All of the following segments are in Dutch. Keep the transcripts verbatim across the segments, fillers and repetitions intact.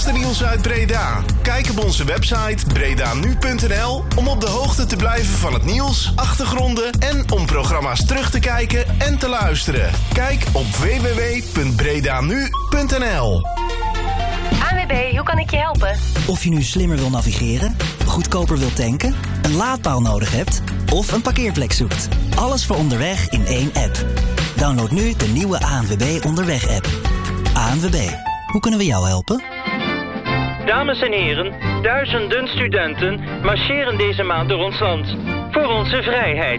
laatste nieuws uit Breda. Kijk op onze website breda nu punt n l om op de hoogte te blijven van het nieuws, achtergronden en om programma's terug te kijken en te luisteren. Kijk op w w w punt breda nu punt n l. A N W B, hoe kan ik je helpen? Of je nu slimmer wil navigeren, goedkoper wilt tanken, een laadpaal nodig hebt of een parkeerplek zoekt. Alles voor onderweg in één app. Download nu de nieuwe A N W B Onderweg-app. A N W B, hoe kunnen we jou helpen? Dames en heren, duizenden studenten marcheren deze maand door ons land. Voor onze vrijheid.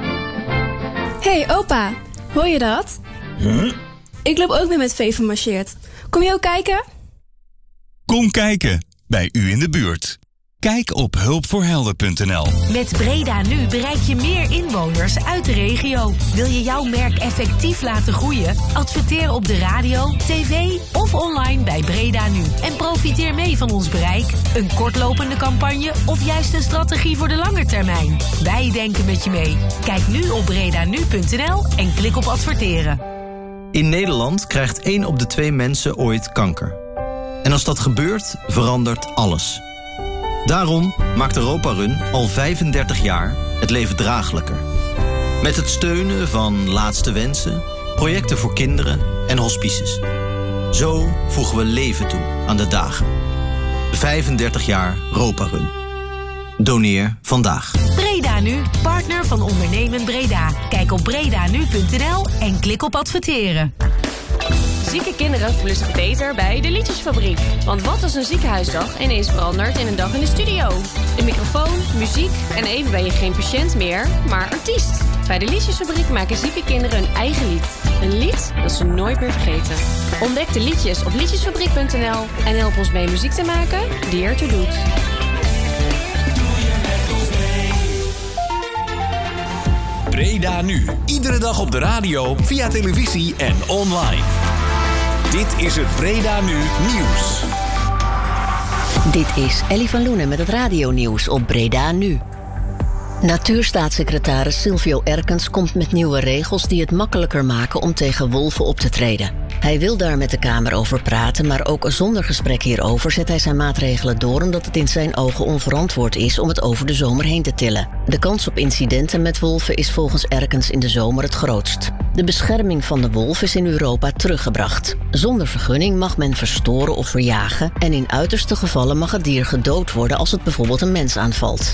Hey opa, hoor je dat? Huh? Ik loop ook weer met Veven marcheert. Kom je ook kijken? Kom kijken, bij u in de buurt. Kijk op hulpvoorhelden punt n l. Met Breda Nu bereik je meer inwoners uit de regio. Wil je jouw merk effectief laten groeien? Adverteer op de radio, tv of online bij Breda Nu. En profiteer mee van ons bereik. Een kortlopende campagne of juist een strategie voor de lange termijn. Wij denken met je mee. Kijk nu op breda nu punt n l en klik op adverteren. In Nederland krijgt één op de twee mensen ooit kanker. En als dat gebeurt, verandert alles. Daarom maakt Europa Run al vijfendertig jaar het leven draaglijker. Met het steunen van Laatste Wensen, projecten voor kinderen en hospices. Zo voegen we leven toe aan de dagen. vijfendertig jaar Europa Run. Doneer vandaag. Breda Nu, partner van Ondernemen Breda. Kijk op breda nu punt n l en klik op adverteren. Zieke kinderen voelen zich beter bij de Liedjesfabriek. Want wat als een ziekenhuisdag ineens verandert in een dag in de studio? De microfoon, muziek en even ben je geen patiënt meer, maar artiest. Bij de Liedjesfabriek maken zieke kinderen hun eigen lied. Een lied dat ze nooit meer vergeten. Ontdek de liedjes op liedjesfabriek punt n l en help ons mee muziek te maken die ertoe doet. Breda Nu. Iedere dag op de radio, via televisie en online. Dit is het Breda Nu Nieuws. Dit is Ellie van Loenen met het radionieuws op Breda Nu. Natuurstaatssecretaris Silvio Erkens komt met nieuwe regels die het makkelijker maken om tegen wolven op te treden. Hij wil daar met de Kamer over praten, maar ook zonder gesprek hierover zet hij zijn maatregelen door omdat het in zijn ogen onverantwoord is om het over de zomer heen te tillen. De kans op incidenten met wolven is volgens Erkens in de zomer het grootst. De bescherming van de wolf is in Europa teruggebracht. Zonder vergunning mag men verstoren of verjagen en in uiterste gevallen mag het dier gedood worden als het bijvoorbeeld een mens aanvalt.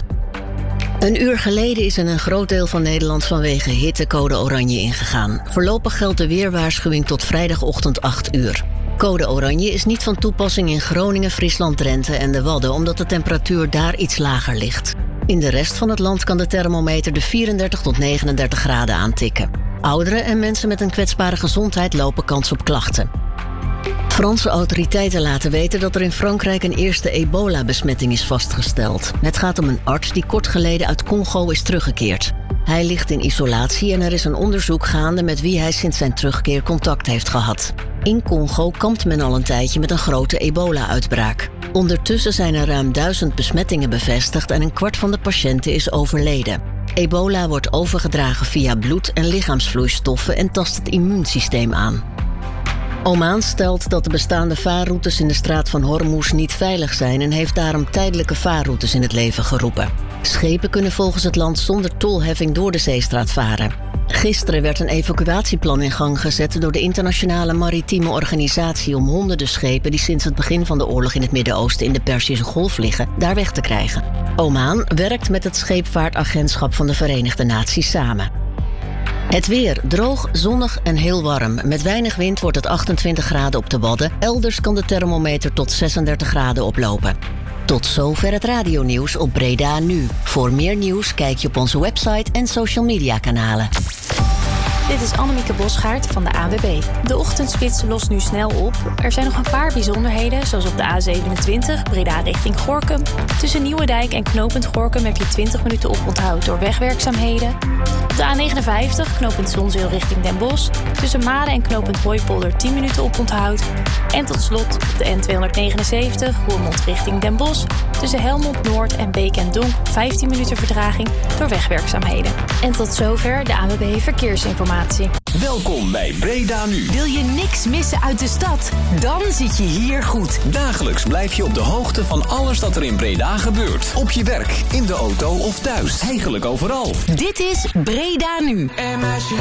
Een uur geleden is in een groot deel van Nederland vanwege hitte code oranje ingegaan. Voorlopig geldt de weerwaarschuwing tot vrijdagochtend acht uur. Code oranje is niet van toepassing in Groningen, Friesland, Drenthe en de Wadden, omdat de temperatuur daar iets lager ligt. In de rest van het land kan de thermometer de vierendertig tot negenendertig graden aantikken. Ouderen en mensen met een kwetsbare gezondheid lopen kans op klachten. Franse autoriteiten laten weten dat er in Frankrijk een eerste ebola-besmetting is vastgesteld. Het gaat om een arts die kort geleden uit Congo is teruggekeerd. Hij ligt in isolatie en er is een onderzoek gaande met wie hij sinds zijn terugkeer contact heeft gehad. In Congo kampt men al een tijdje met een grote ebola-uitbraak. Ondertussen zijn er ruim duizend besmettingen bevestigd en een kwart van de patiënten is overleden. Ebola wordt overgedragen via bloed en lichaamsvloeistoffen en tast het immuunsysteem aan. Oman stelt dat de bestaande vaarroutes in de straat van Hormuz niet veilig zijn en heeft daarom tijdelijke vaarroutes in het leven geroepen. Schepen kunnen volgens het land zonder tolheffing door de zeestraat varen. Gisteren werd een evacuatieplan in gang gezet door de Internationale Maritieme Organisatie om honderden schepen die sinds het begin van de oorlog in het Midden-Oosten in de Perzische Golf liggen, daar weg te krijgen. Oman werkt met het scheepvaartagentschap van de Verenigde Naties samen. Het weer droog, zonnig en heel warm. Met weinig wind wordt het achtentwintig graden op de Wadden. Elders kan de thermometer tot zesendertig graden oplopen. Tot zover het radionieuws op Breda Nu. Voor meer nieuws kijk je op onze website en social media kanalen. Dit is Annemieke Bosgaard van de A N W B. De ochtendspits lost nu snel op. Er zijn nog een paar bijzonderheden, zoals op de A zevenentwintig, Breda richting Gorinchem. Tussen Nieuwedijk en knooppunt Gorinchem heb je twintig minuten oponthoud door wegwerkzaamheden. Op de A negenenvijftig, knooppunt Zonzeel richting Den Bosch. Tussen Maden en knooppunt Hooipolder tien minuten oponthoud. En tot slot op de N tweehonderdnegenenzeventig, Roermond richting Den Bosch. Tussen Helmond Noord en Beek en Donk vijftien minuten vertraging door wegwerkzaamheden. En tot zover de A N W B Verkeersinformatie. verkeersinformatie. Welkom bij Breda Nu. Wil je niks missen uit de stad? Dan zit je hier goed. Dagelijks blijf je op de hoogte van alles dat er in Breda gebeurt. Op je werk, in de auto of thuis. Eigenlijk overal. Dit is Breda Nu.